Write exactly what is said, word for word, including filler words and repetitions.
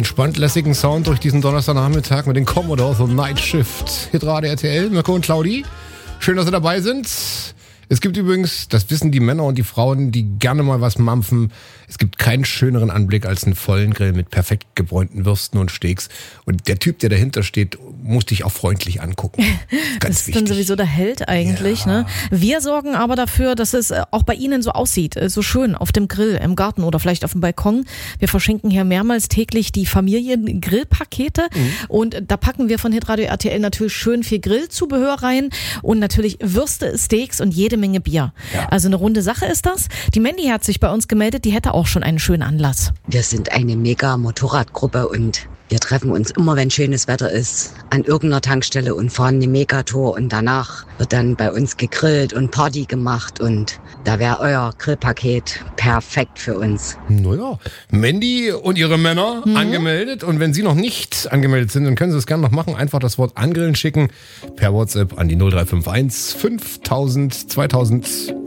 entspannt lässigen Sound durch diesen Donnerstagnachmittag mit den Commodore The Night Shift. Hitrade R T L, Mirko und Claudi. Schön, dass Sie dabei sind. Es gibt übrigens, das wissen die Männer und die Frauen, die gerne mal was mampfen, es gibt keinen schöneren Anblick als einen vollen Grill mit perfekt gebräunten Würsten und Steaks. Und der Typ, der dahinter steht, muss dich auch freundlich angucken. Ganz das ist wichtig. dann sowieso der Held eigentlich. Ja. Ne? Wir sorgen aber dafür, dass es auch bei Ihnen so aussieht, so schön auf dem Grill, im Garten oder vielleicht auf dem Balkon. Wir verschenken hier mehrmals täglich die Familien-Grillpakete mhm. und da packen wir von Hitradio R T L natürlich schön viel Grillzubehör rein und natürlich Würste, Steaks und jede Menge Bier. Ja. Also eine runde Sache ist das. Die Mandy hat sich bei uns gemeldet, die hätte auch schon einen schönen Anlass. Wir sind eine mega Motorradgruppe und wir treffen uns immer, wenn schönes Wetter ist, an irgendeiner Tankstelle und fahren eine Megatour und danach wird dann bei uns gegrillt und Party gemacht und da wäre euer Grillpaket perfekt für uns. Naja, Mandy und ihre Männer mhm. angemeldet und wenn Sie noch nicht angemeldet sind, dann können Sie es gerne noch machen. Einfach das Wort Angrillen schicken per WhatsApp an die null drei fünf eins fünftausend zweitausend